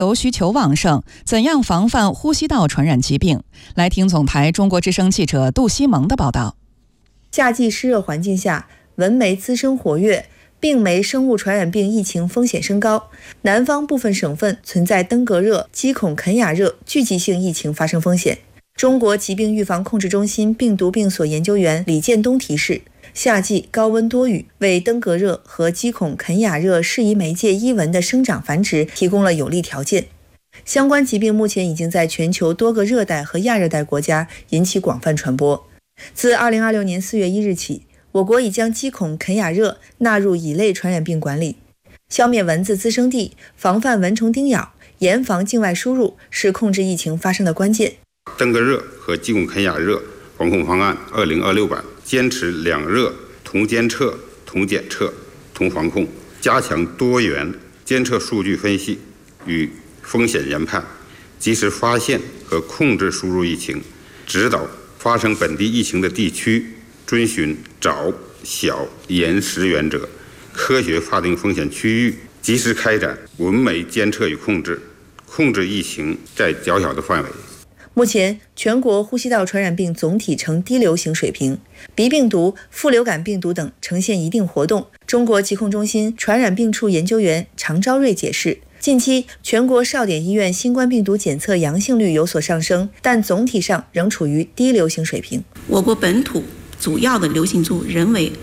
需求旺盛，怎样防范呼吸道传染疾病？来听总台中国之声记者杜西蒙的报道。 夏季湿热环境下，蚊媒滋生活跃，病媒生物传染病疫情风险升高。南方部分省份存在登革热、鸡孔肯雅热聚集性疫情发生风险。中国疾病预防控制中心病毒病所研究员李建东提示，夏季高温多雨为登革热和鸡孔肯雅热适宜媒介伊蚊的生长繁殖提供了有利条件。相关疾病目前已经在全球多个热带和亚热带国家引起广泛传播。自2026年4月1日起，我国已将鸡孔肯雅热纳入乙类传染病管理。消灭蚊子滋生地，防范蚊虫叮咬，严防境外输入是控制疫情发生的关键。 登革热和鸡孔肯雅热防控方案2026版坚持两热同监测、同检测、同防控，加强多元监测数据分析与风险研判，及时发现和控制输入疫情，指导发生本地疫情的地区遵循早、小、严、实原则，科学划定风险区域，及时开展蚊媒监测与控制，控制疫情在较小的范围。 目前，全国呼吸道传染病总体呈低流行水平，鼻病毒、副流感病毒等呈现一定活动。中国疾控中心传染病处研究员常昭瑞解释，近期全国少点医院新冠病毒检测阳性率有所上升，但总体上仍处于低流行水平。 我国本土主要的流行株仍为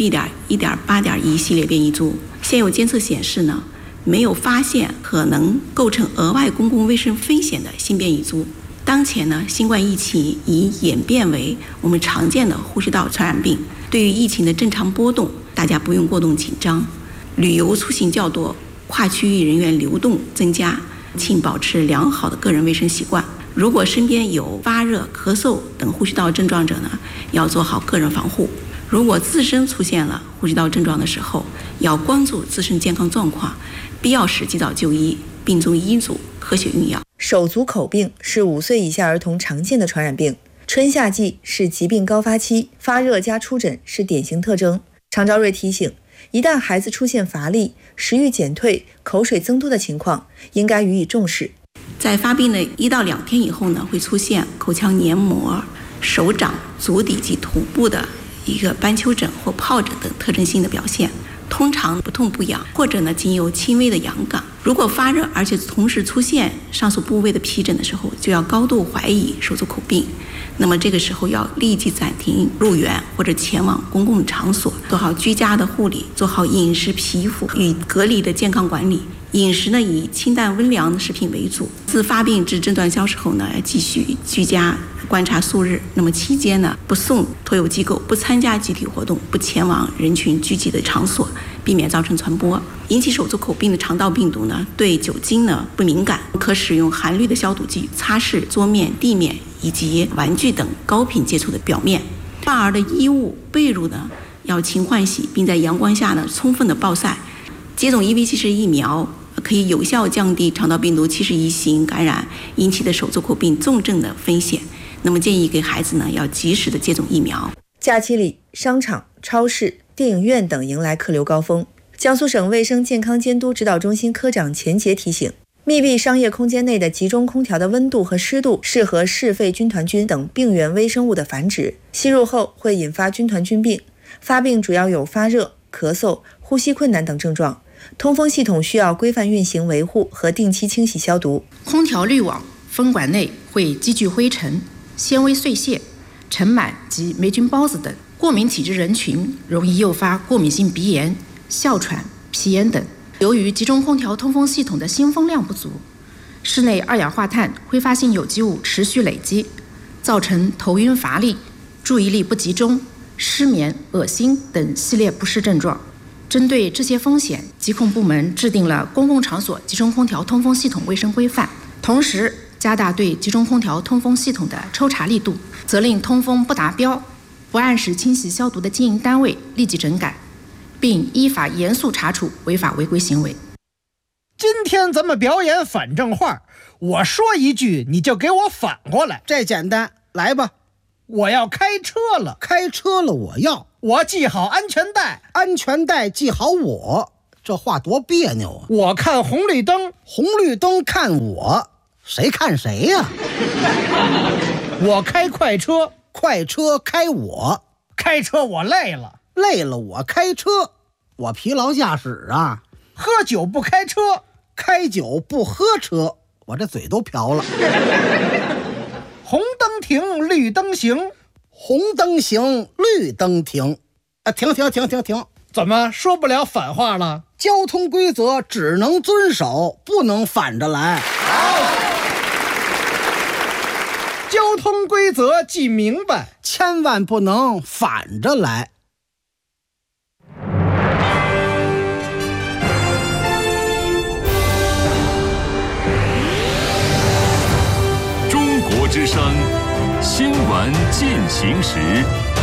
NB.1.8.1 系列变异株，现有监测显示呢，没有发现可能构成额外公共卫生风险的新变异株。当前呢，新冠疫情已演变为我们常见的呼吸道传染病。对于疫情的正常波动，大家不用过度紧张。旅游出行较多，跨区域人员流动增加，请保持良好的个人卫生习惯。如果身边有发热、咳嗽等呼吸道症状者呢，要做好个人防护。如果自身出现了呼吸道症状的时候，要关注自身健康状况，必要时及早就医，并遵医嘱科学用药。 手足口病是5岁以下儿童常见的传染病，春夏季是疾病高发期，发热加出疹是典型特征。常昭瑞提醒，一旦孩子出现乏力、食欲减退、口水增多的情况，应该予以重视。 在发病的1到2天以后呢，会出现口腔黏膜、手掌、足底及头部的一个斑丘疹或疱疹等特征性的表现，通常不痛不痒，或者呢仅有轻微的痒感。如果发热而且同时出现上述部位的皮疹的时候，就要高度怀疑手足口病。那么这个时候要立即暂停入园或者前往公共场所，做好居家的护理，做好饮食、皮肤与隔离的健康管理。饮食呢以清淡温凉的食品为主。自发病至症状消失后呢，要继续居家观察数日。那么期间呢，不送托有机构，不参加集体活动，不前往人群聚集的场所，避免造成传播。引起手足口病的肠道病毒呢，对酒精呢不敏感，可使用含氯的消毒剂擦拭桌面、地面以及玩具等高频接触的表面。患儿的衣物、被褥呢要勤换洗，并在阳光下呢充分的暴晒。接种 EV70 疫苗可以有效降低肠道病毒71型感染引起的手足口病重症的风险。那么建议给孩子呢要及时的接种疫苗。 假期里，商场、超市、电影院等迎来客流高峰。江苏省卫生健康监督指导中心科长钱杰提醒，密闭商业空间内的集中空调的温度和湿度适合嗜肺军团菌等病原微生物的繁殖，吸入后会引发军团菌病。发病主要有发热、咳嗽、呼吸困难等症状。通风系统需要规范运行维护和定期清洗消毒。 空调滤网、风管内会积聚灰尘、纤维碎屑、尘螨及霉菌孢子等。过敏体质人群容易诱发过敏性鼻炎、哮喘、皮炎等。由于集中空调通风系统的新风量不足，室内二氧化碳挥发性有机物持续累积，造成头晕乏力、注意力不集中、失眠、恶心等系列不适症状。针对这些风险，疾控部门制定了公共场所集中空调通风系统卫生规范，同时加大对集中空调通风系统的抽查力度，责令通风不达标、不按时清洗消毒的经营单位立即整改，并依法严肃查处违法违规行为。 今天咱们表演反正话，我说一句你就给我反过来。 这简单，来吧。 我要开车了， 开车了，我要系好安全带， 安全带系好我。 这话多别扭啊！ 我看红绿灯， 红绿灯看我，谁看谁呀？ 我开快车， 快车开我， 开车我累了， 累了我开车，我疲劳驾驶啊。 喝酒不开车， 开酒不喝车，我这嘴都瓢了。 红灯停，绿灯行， 红灯行，绿灯停。停！ 怎么说不了反话了？ 交通规则只能遵守，不能反着来。 交通规则记明白， 千万不能反着来。 中国之声新闻进行时。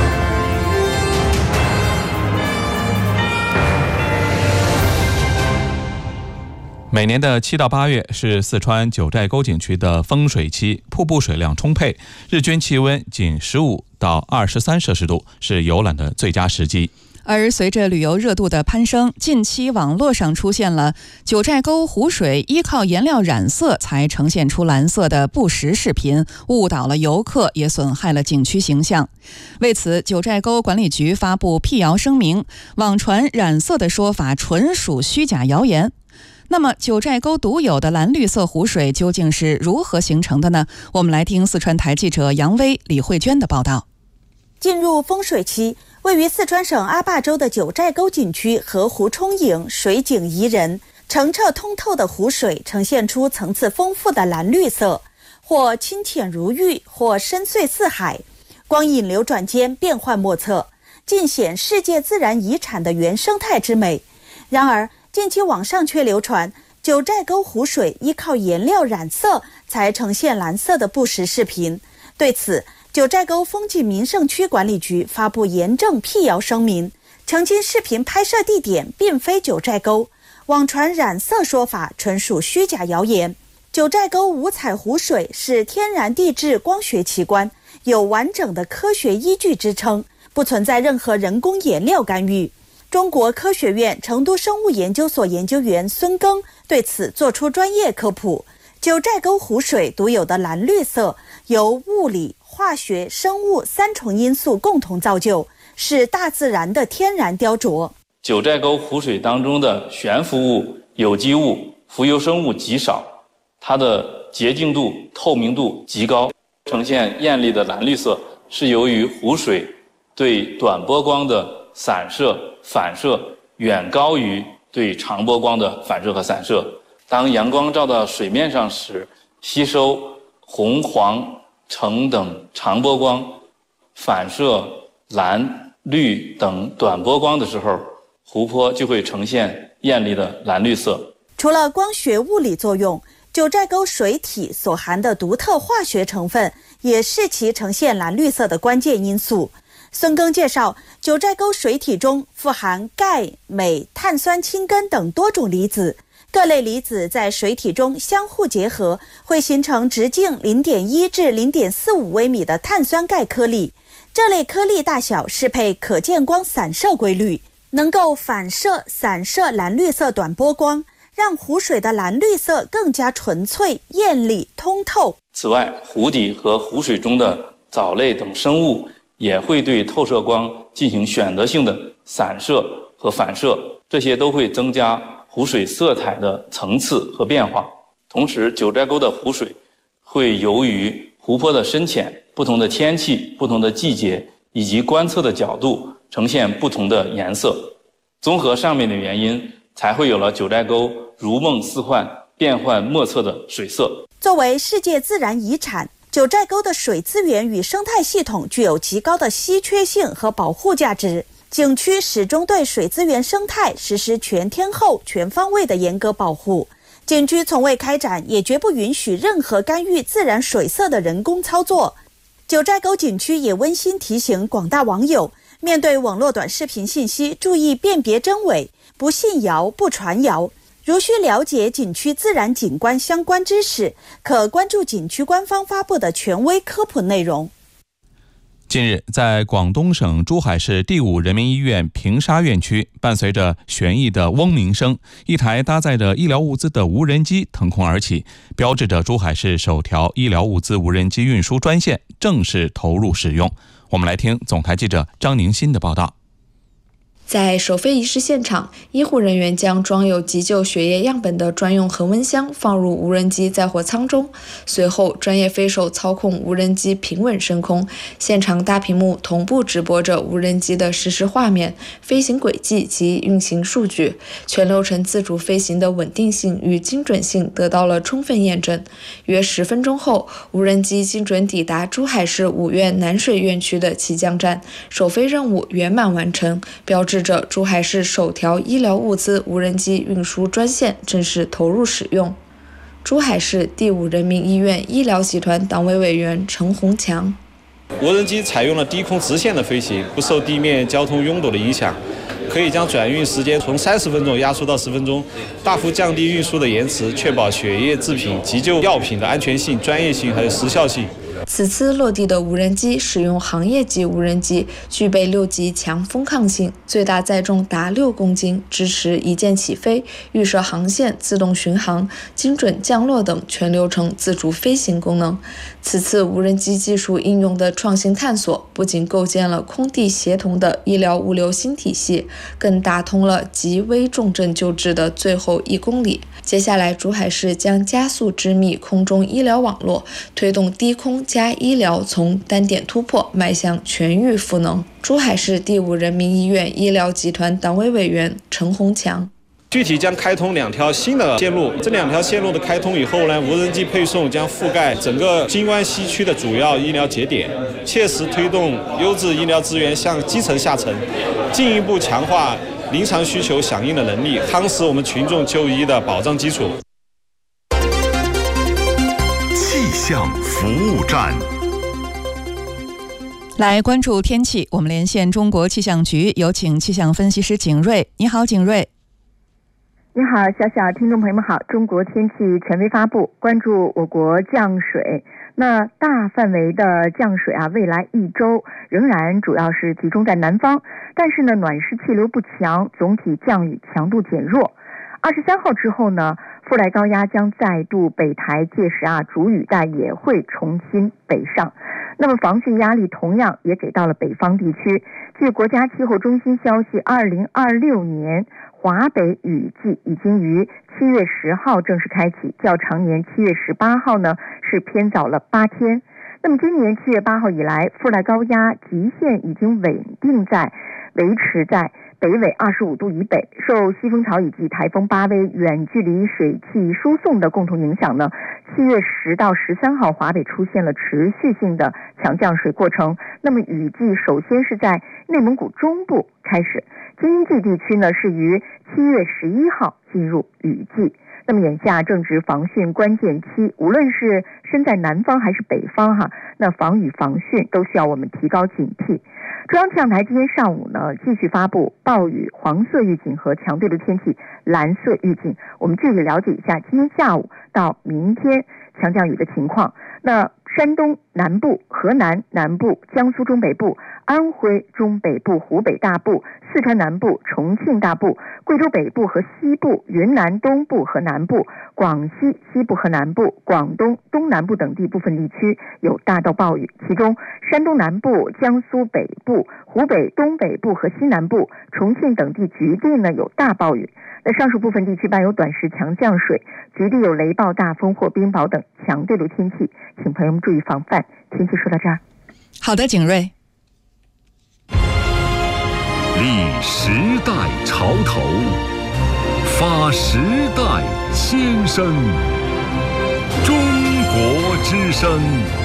每年的7到8月是四川九寨沟景区的丰水期，瀑布水量充沛，日均气温仅15到23摄氏度，是游览的最佳时机。 而随着旅游热度的攀升，近期网络上出现了九寨沟湖水依靠颜料染色才呈现出蓝色的不实视频，误导了游客，也损害了景区形象。为此，九寨沟管理局发布辟谣声明，网传染色的说法纯属虚假谣言。那么九寨沟独有的蓝绿色湖水究竟是如何形成的呢？我们来听四川台记者杨威、李慧娟的报道。 进入丰水期，位于四川省阿坝州的九寨沟景区河湖充盈，水景宜人，澄澈通透的湖水呈现出层次丰富的蓝绿色，或清浅如玉，或深邃似海，光影流转间变幻莫测，尽显世界自然遗产的原生态之美。然而近期网上却流传九寨沟湖水依靠颜料染色才呈现蓝色的不实视频。对此，九寨沟风景名胜区管理局发布严正辟谣声明，澄清视频拍摄地点并非九寨沟，网传染色说法纯属虚假谣言。九寨沟五彩湖水是天然地质光学奇观，有完整的科学依据支撑，不存在任何人工颜料干预。中国科学院成都生物研究所研究员孙庚对此作出专业科普。九寨沟湖水独有的蓝绿色由物理、化学、生物三重因素共同造就，是大自然的天然雕琢。 九寨沟湖水当中的悬浮物、有机物、浮游生物极少，它的洁净度、透明度极高，呈现艳丽的蓝绿色，是由于湖水对短波光的散射、反射远高于对长波光的反射和散射。当阳光照到水面上时，吸收红、黄、橙等长波光，反射蓝、绿等短波光的时候，湖泊就会呈现艳丽的蓝绿色。 除了光学物理作用，九寨沟水体所含的独特化学成分也是其呈现蓝绿色的关键因素。孙庚介绍，九寨沟水体中富含钙、镁、碳酸氢根等多种离子，各类离子在水体中相互结合，会形成直径 0.1 至 0.45 微米的碳酸钙颗粒。这类颗粒大小适配可见光散射规律，能够反射、散射蓝绿色短波光，让湖水的蓝绿色更加纯粹、艳丽、通透。 此外，湖底和湖水中的藻类等生物也会对透射光进行选择性的散射和反射，这些都会增加湖水色彩的层次和变化。同时，九寨沟的湖水会由于湖泊的深浅、不同的天气、不同的季节以及观测的角度呈现不同的颜色。综合上面的原因，才会有了九寨沟如梦似幻、变幻莫测的水色。 作为世界自然遗产，九寨沟的水资源与生态系统具有极高的稀缺性和保护价值。景区始终对水资源生态实施全天候、全方位的严格保护。景区从未开展，也绝不允许任何干预自然水色的人工操作。九寨沟景区也温馨提醒广大网友，面对网络短视频信息，注意辨别真伪，不信谣、不传谣。如需了解景区自然景观相关知识，可关注景区官方发布的权威科普内容。 近日，在广东省珠海市第5人民医院平沙院区，伴随着旋翼的嗡鸣声，一台搭载着医疗物资的无人机腾空而起，标志着珠海市首条医疗物资无人机运输专线正式投入使用。我们来听总台记者张宁新的报道。 在首飞仪式现场，医护人员将装有急救血液样本的专用恒温箱放入无人机载货舱中，随后专业飞手操控无人机平稳升空，现场大屏幕同步直播着无人机的实时画面、飞行轨迹及运行数据，全流程自主飞行的稳定性与精准性得到了充分验证。约10分钟后，无人机精准抵达珠海市5院南水院区的起降站，首飞任务圆满完成，标志着珠海市首条医疗物资无人机运输专线正式投入使用。珠海市第5人民医院医疗集团党委委员陈洪强： 无人机采用了低空直线的飞行，不受地面交通拥堵的影响，可以将转运时间从30分钟压缩到10分钟，大幅降低运输的延迟，确保血液制品、急救药品的安全性、专业性还有时效性。 此次落地的无人机使用行业级无人机，具备6级强风抗性，最大载重达6公斤，支持一键起飞、预设航线、自动巡航、精准降落等全流程自主飞行功能。此次无人机技术应用的创新探索，不仅构建了空地协同的医疗物流新体系，更打通了急危重症救治的最后1公里。接下来，珠海市将加速织密空中医疗网络，推动低空加医疗从单点突破迈向全域赋能。珠海市第5人民医院医疗集团党委委员陈洪强： 具体将开通2条新的线路，这2条线路的开通以后呢，无人机配送将覆盖整个京湾西区的主要医疗节点，切实推动优质医疗资源向基层下沉，进一步强化临床需求响应的能力，夯实我们群众就医的保障基础。 气象服务站， 来关注天气，我们连线中国气象局，有请气象分析师景瑞。你好，景瑞。 你好，小小听众朋友们好。中国天气权威发布，关注我国降水。那大范围的降水未来1周仍然主要是集中在南方，但是呢，暖湿气流不强，总体降雨强度减弱。23号之后呢，副来高压将再度北抬，届时主雨带也会重新北上。那么防汛压力同样也给到了北方地区。据国家气候中心消息，2026年华北雨季已经于7月10号正式开启，较常年7月18号呢是偏早了8天。那么今年7月8号以来，副来高压极限已经维持在北纬25度以北，受西风草以及台风巴威远距离水汽输送的共同影响呢，7月10到13号华北出现了持续性的强降水过程。那么雨季首先是在内蒙古中部开始，京津冀地区呢是于7月11号进入雨季。那么眼下正值防汛关键期，无论是身在南方还是北方那防雨防汛都需要我们提高警惕。中央气象台今天上午呢继续发布暴雨黄色预警和强对流天气蓝色预警。我们具体了解一下今天下午到明天强降雨的情况。那山东南部、河南南部、江苏中北部、安徽中北部、湖北大部、四川南部、重庆大部、贵州北部和西部、云南东部和南部、广西西部和南部、广东东南部等地部分地区有大到暴雨，其中山东南部、江苏北部、湖北东北部和西南部、重庆等地局地呢有大暴雨。那上述部分地区伴有短时强降水，局地有雷暴、大风或冰雹等强对流天气，请朋友们注意防范。天气说到这儿。 好的，景瑞。 立时代潮头，发时代先声，中国之声。